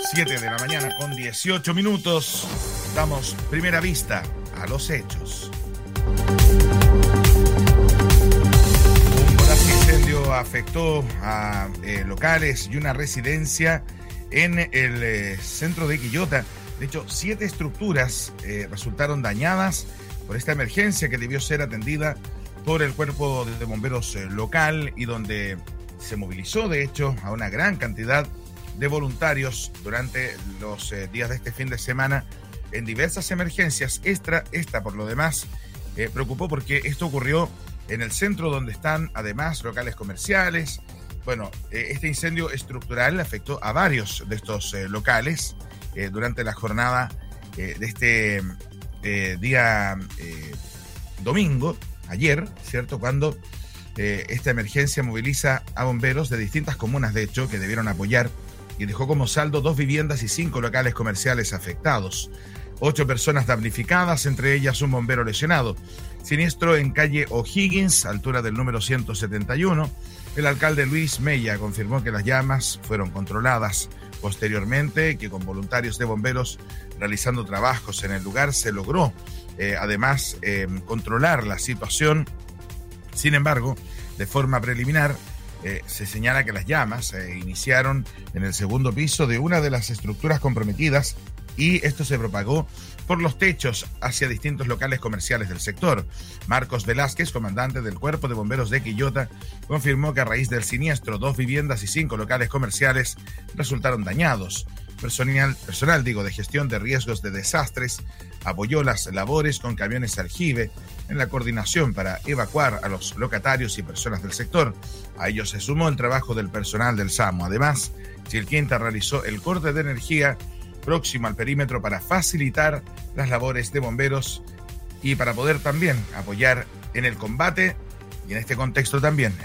7 de la mañana con 18 minutos. Damos primera vista a los hechos. Un voraz incendio afectó a locales y una residencia en el centro de Quillota. De hecho, 7 estructuras resultaron dañadas por esta emergencia que debió ser atendida por el cuerpo de bomberos local y donde se movilizó, de hecho, a una gran cantidad de voluntarios durante los días de este fin de semana en diversas emergencias. Esta por lo demás, preocupó porque esto ocurrió en el centro donde están además locales comerciales. Bueno, este incendio estructural afectó a varios de estos locales durante la jornada de este día domingo, ayer, ¿cierto? Cuando esta emergencia moviliza a bomberos de distintas comunas, de hecho, que debieron apoyar y dejó como saldo 2 viviendas y 5 locales comerciales afectados. 8 personas damnificadas, entre ellas un bombero lesionado. Siniestro en calle O'Higgins, altura del número 171. El alcalde Luis Mella confirmó que las llamas fueron controladas. Posteriormente, que con voluntarios de bomberos realizando trabajos en el lugar se logró, además, controlar la situación. Sin embargo, de forma preliminar, se señala que las llamas se iniciaron en el segundo piso de una de las estructuras comprometidas y esto se propagó por los techos hacia distintos locales comerciales del sector. Marcos Velázquez, comandante del Cuerpo de Bomberos de Quillota, confirmó que a raíz del siniestro 2 viviendas y 5 locales comerciales resultaron dañados. Personal de gestión de riesgos de desastres apoyó las labores con camiones aljibe en la coordinación para evacuar a los locatarios y personas del sector. A ello se sumó el trabajo del personal del SAMU. Además, Chilquinta realizó el corte de energía próximo al perímetro para facilitar las labores de bomberos y para poder también apoyar en el combate y en este contexto también